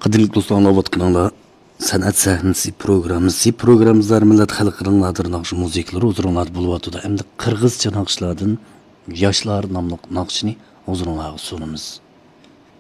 Qadrli do'stlar, anlayotganlar san'at sahnasi programmamizlar millat xalqining nadir naqsh musiqalari huzurlar bo'lyapti. Endi qirg'izcha naqshlardan yoshlar nomli naqshni huzurlarga sunamiz.